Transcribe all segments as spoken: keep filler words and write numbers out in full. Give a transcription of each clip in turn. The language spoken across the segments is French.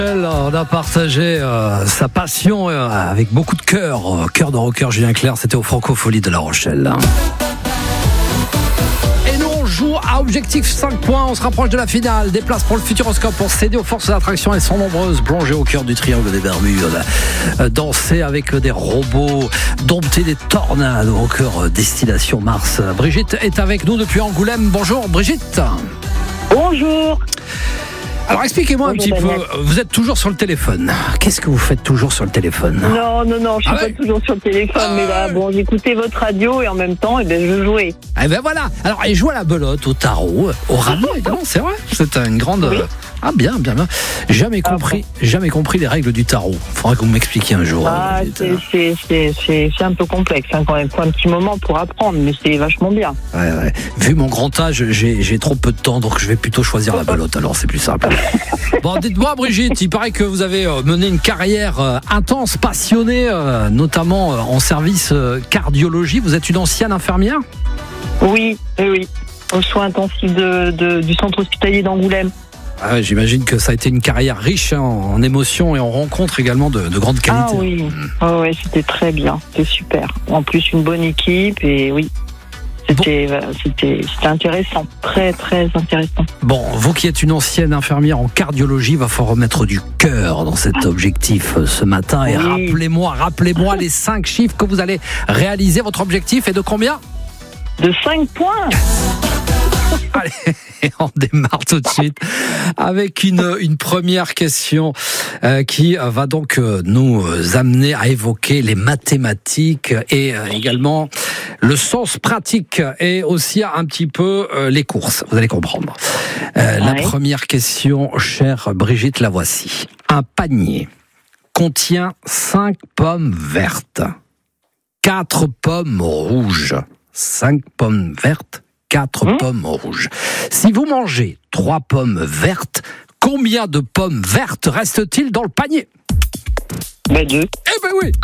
On a partagé euh, sa passion euh, avec beaucoup de cœur. Euh, cœur de rocker, Julien Clerc, c'était au Francofolie de La Rochelle. Et nous, on joue à objectif cinq points. On se rapproche de la finale. Des places pour le Futuroscope pour céder aux forces d'attraction. Elles sont nombreuses. Plonger au cœur du triangle des Bermudes. Euh, danser avec des robots. Dompter des tornades. Ou encore euh, destination Mars. Brigitte est avec nous depuis Angoulême. Bonjour Brigitte. Bonjour. Alors expliquez-moi Bonjour, un petit Daniel. peu, vous êtes toujours sur le téléphone. Qu'est-ce que vous faites toujours sur le téléphone? Non, non, non, je suis Ah ouais pas toujours sur le téléphone, Ah mais là, ouais. bon, j'écoutais votre radio et en même temps, eh ben, je jouais. Eh ben voilà. Alors, il joue à la belote, au tarot, au rameau, évidemment, c'est vrai. C'est une grande. Oui. Ah bien, bien, bien. Jamais Ah, compris, jamais compris les règles du tarot. Faudrait que vous m'expliquiez un jour. Ah, Brigitte. c'est, c'est, c'est, c'est, c'est un peu complexe, hein, quand même. Faut un petit moment pour apprendre, mais c'est vachement bien. Ouais, ouais. Vu mon grand âge, j'ai, j'ai trop peu de temps, donc je vais plutôt choisir la belote. Alors, c'est plus simple. Bon, dites-moi, Brigitte, il paraît que vous avez euh, mené une carrière euh, intense, passionnée, euh, notamment euh, en service euh, cardiologie. Vous êtes une ancienne infirmière? Oui, oui, oui. Aux soins intensifs de, de, du centre hospitalier d'Angoulême. Ah ouais, j'imagine que ça a été une carrière riche hein, en émotions et en rencontres également de, de grande qualité. Ah oui, oh, ouais, c'était très bien, c'était super. En plus, une bonne équipe et oui. C'était, bon. c'était, c'était intéressant, très très intéressant. Bon, vous qui êtes une ancienne infirmière en cardiologie, va falloir remettre du cœur dans cet objectif ce matin. Et Oui. rappelez-moi, rappelez-moi les cinq chiffres que vous allez réaliser. Votre objectif est de combien? De cinq points. Allez, on démarre tout de suite avec une, une première question euh, qui va donc euh, nous amener à évoquer les mathématiques et euh, également le sens pratique et aussi un petit peu euh, les courses. Vous allez comprendre. Euh, Ouais. La première question, chère Brigitte, la voici. Un panier contient cinq pommes vertes, quatre pommes rouges, cinq pommes vertes, quatre Mmh. pommes rouges. Si vous mangez trois pommes vertes, combien de pommes vertes reste-t-il dans le panier? Ben deux. Eh ben oui,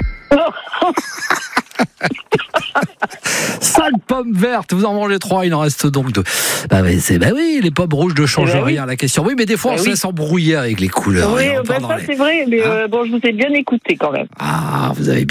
cinq pommes vertes, vous en mangez trois, il en reste donc deux. Bah, mais c'est, bah oui, les pommes rouges ne changent Eh ben oui. rien à la question. Oui, mais des fois Bah on se oui. laisse embrouiller avec les couleurs. Oui, et on ben part dans ça les- c'est vrai, mais Hein euh, bon, je vous ai bien écouté quand même. Ah, vous avez bien